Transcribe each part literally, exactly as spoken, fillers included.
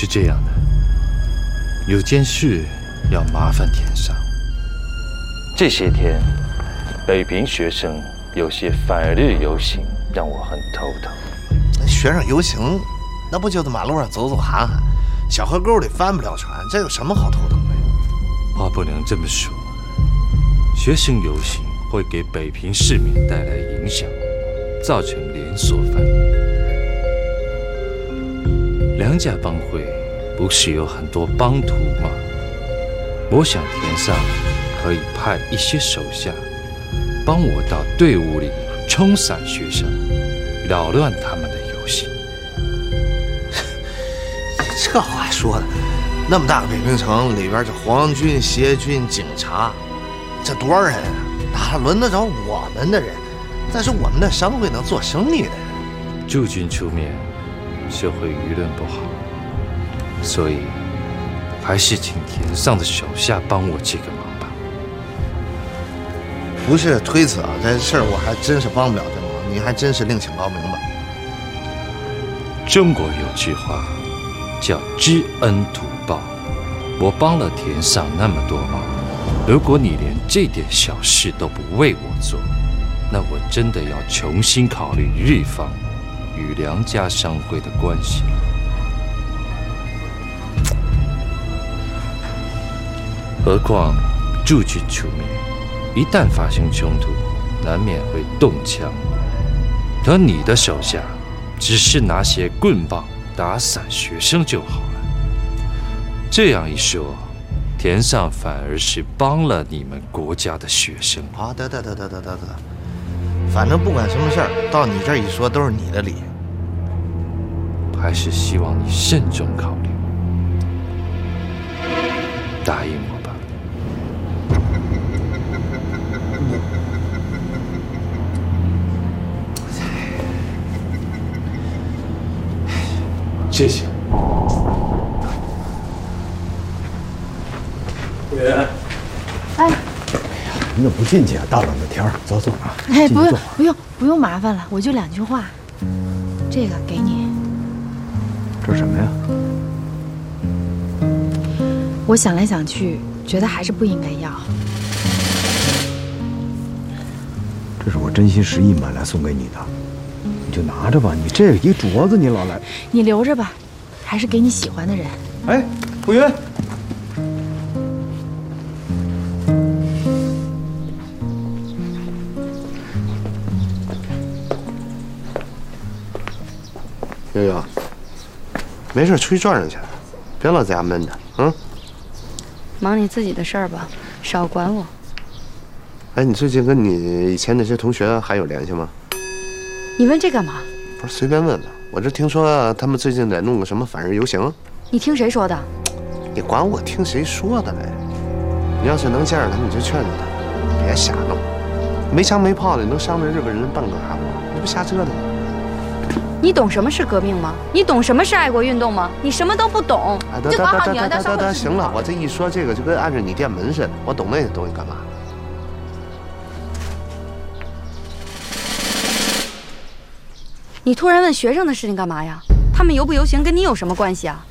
是这样的，有件事要麻烦田上。这些天，北平学生有些反日游行，让我很头疼。 学生游行，那不就在马路上走走喊喊，小河沟里翻不了船，这有什么好头疼的呀？ 话不能这么说，学生游行会给北平市民带来影响，造成连锁反应。梁家帮会不是有很多帮徒吗？我想田上可以派一些手下帮我到队伍里冲散学生，扰乱他们的游行。 这话说的，那么大个北平城里边，这皇军、协军、警察，这多少人啊？哪轮得着我们的人？再说我们的商会能做生意的人， 驻军出面，社会舆论不好，所以还是请田上的手下帮我这个忙吧。 不是推辞啊，这事儿我还真是帮不了这忙，你还真是另请高明吧。 中国有句话叫知恩图报，我帮了田上那么多忙，如果你连这点小事都不为我做，那我真的要重新考虑日方与梁家商会的关系。何况驻军出面，一旦发生冲突，难免会动枪。而你的手下只是拿些棍棒打散学生就好了。这样一说，田上反而是帮了你们国家的学生。 啊，得得得得得得得，反正不管什么事儿，到你这儿一说都是你的理。 还是希望你慎重考虑，答应我吧。谢谢。 委员， 哎， 你怎么不进去啊？大冷的天儿，走走啊。 哎，不用不用不用麻烦了，我就两句话。这个给你。 这是什么呀？ 我想来想去，觉得还是不应该要。 这是我真心实意买来送给你的，你就拿着吧。你这一镯子，你老来， 你留着吧，还是给你喜欢的人。 哎，委员。 悠悠，没事出去转转去，别老在家闷着，嗯。 忙你自己的事儿吧，少管我。 哎，你最近跟你以前那些同学还有联系吗？ 你问这干嘛？ 不是随便问问，我这听说他们最近在弄个什么反日游行。 你听谁说的？ 你管我听谁说的嘞？你要是能见着他们，你就劝劝他，别瞎弄。没枪没炮的，你能伤着日本人半个汗吗？你不瞎折腾吗？ 你懂什么是革命吗？你懂什么是爱国运动吗？你什么都不懂， 你就管好你要当得得行了，我这一说这个就跟按着你店门似的，我懂那些东西干嘛？ 你突然问学生的事情干嘛呀？他们游不游行跟你有什么关系啊？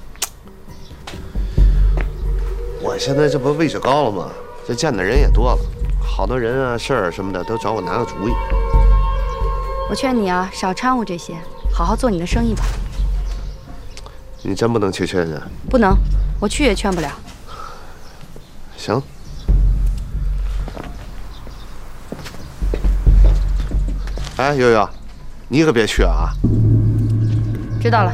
我现在这不位置高了吗？这见的人也多了，好多人啊事儿什么的都找我拿个主意。 我劝你啊，少掺和这些，好好做你的生意吧。 你真不能去劝劝？ 不能，我去也劝不了。 行。哎，悠悠，你可别去啊！ 知道了。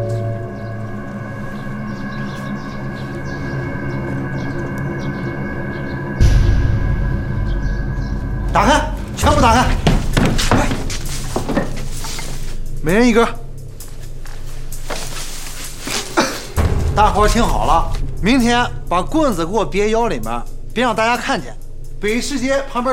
打开，全部打开。哎，每人一根。大伙儿听好了，明天把棍子给我别腰里面，别让大家看见。北市街旁边。